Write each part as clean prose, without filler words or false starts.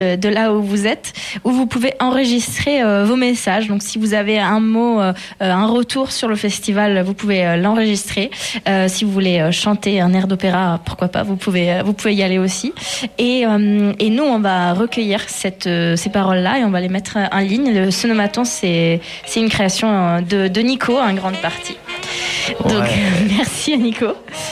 de là où vous êtes, où vous pouvez enregistrer vos messages. Donc si vous avez un mot, un retour sur le festival, vous pouvez l'enregistrer. Si vous voulez chanter un air d'opéra, pourquoi pas, vous pouvez y aller aussi. Et nous, on va recueillir ces paroles-là et on va les mettre en ligne. Le Sonomaton, c'est une création de Nico en grande partie. Donc merci à Nico.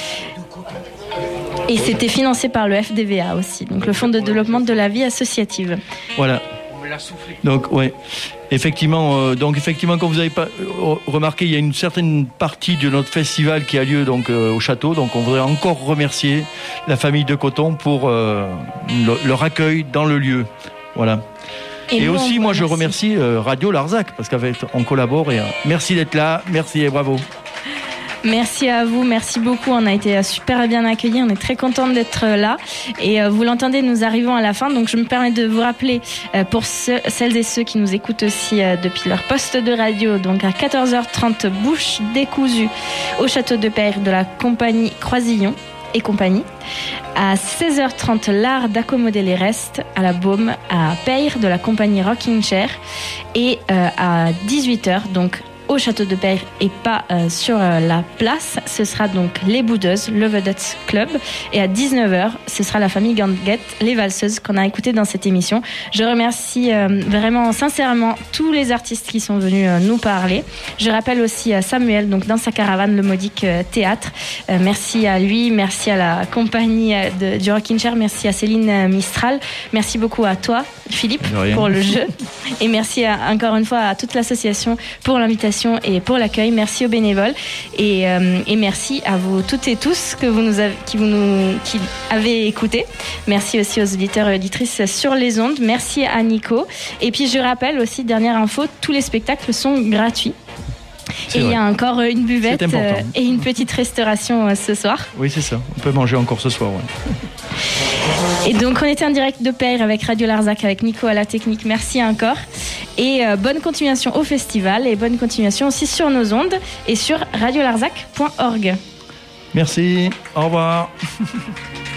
Et c'était financé par le FDVA aussi, donc le Fonds de développement de la vie associative. Voilà. Donc effectivement, comme vous avez pas remarqué, il y a une certaine partie de notre festival qui a lieu donc au château. Donc on voudrait encore remercier la famille de Coton pour leur accueil dans le lieu. Voilà. Et aussi, moi, je remercie Radio Larzac parce qu'avec on collabore et merci d'être là, merci et bravo. Merci à vous, merci beaucoup. On a été super bien accueillis. On est très contents d'être là. Et vous l'entendez, nous arrivons à la fin. Donc je me permets de vous rappeler pour celles et ceux qui nous écoutent aussi depuis leur poste de radio. Donc à 14h30, Bouche décousue au château de Peyre de la compagnie Croisillon et compagnie. À 16h30, l'art d'accommoder les restes à la Baume à Peyre de la compagnie Rocking Chair. Et à 18h, donc au château de Peyre et pas sur la place. Ce sera donc les Boudeuses, le Vedettes Club. Et à 19h, ce sera la famille Ganguette, les Valseuses qu'on a écoutées dans cette émission. Je remercie vraiment sincèrement tous les artistes qui sont venus nous parler. Je rappelle aussi Samuel, donc dans sa caravane, le Modique Théâtre. Merci à lui, merci à la compagnie du Rocking Chair, merci à Céline Mistral. Merci beaucoup à toi, Philippe, pour le jeu. Et merci encore une fois à toute l'association pour l'invitation et pour l'accueil. Merci aux bénévoles et merci à vous toutes et tous qui avez écouté. Merci aussi aux auditeurs et auditrices sur les ondes. Merci à Nico. Et puis je rappelle aussi, dernière info, tous les spectacles sont gratuits. Et il y a encore une buvette et une petite restauration ce soir. Oui, c'est ça. On peut manger encore ce soir. Ouais. Et donc, on était en direct de Peyre avec Radio Larzac, avec Nico à la technique. Merci encore. Et bonne continuation au festival et bonne continuation aussi sur nos ondes et sur radiolarzac.org. Merci. Au revoir.